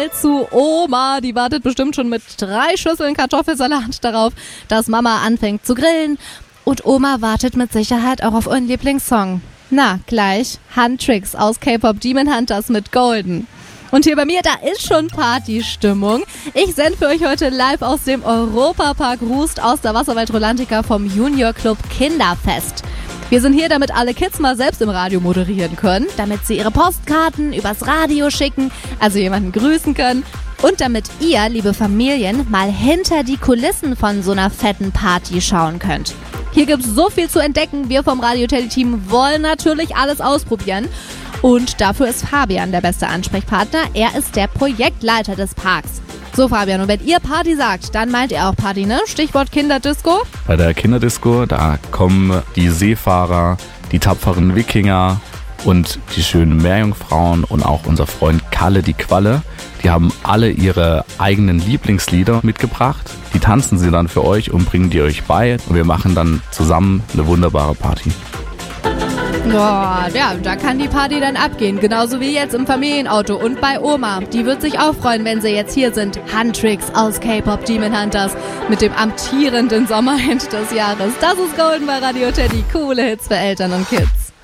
schnell zu Oma. Die wartet bestimmt schon mit 3 Schüsseln Kartoffelsalat darauf, dass Mama anfängt zu grillen. Und Oma wartet mit Sicherheit auch auf euren Lieblingssong. Na, gleich Handtricks aus K-Pop Demon Hunters mit Golden. Und hier bei mir, da ist schon Partystimmung. Ich sende für euch heute live aus dem Europapark Rust aus der Wasserwelt Rolantica vom Junior Club Kinderfest. Wir sind hier, damit alle Kids mal selbst im Radio moderieren können, damit sie ihre Postkarten übers Radio schicken, also jemanden grüßen können. Und damit ihr, liebe Familien, mal hinter die Kulissen von so einer fetten Party schauen könnt. Hier gibt's so viel zu entdecken. Wir vom Radio Teddy Team wollen natürlich alles ausprobieren. Und dafür ist Fabian der beste Ansprechpartner. Er ist der Projektleiter des Parks. So Fabian, und wenn ihr Party sagt, dann meint ihr auch Party, ne? Stichwort Kinderdisco. Bei der Kinderdisco, da kommen die Seefahrer, die tapferen Wikinger und die schönen Meerjungfrauen und auch unser Freund Kalle die Qualle. Die haben alle ihre eigenen Lieblingslieder mitgebracht. Die tanzen sie dann für euch und bringen die euch bei. Und wir machen dann zusammen eine wunderbare Party. Boah, ja, da kann die Party dann abgehen. Genauso wie jetzt im Familienauto und bei Oma. Die wird sich auch freuen, wenn sie jetzt hier sind. Handtricks aus K-Pop Demon Hunters mit dem amtierenden Sommerhit des Jahres. Das ist Golden bei Radio Teddy. Coole Hits für Eltern und Kids.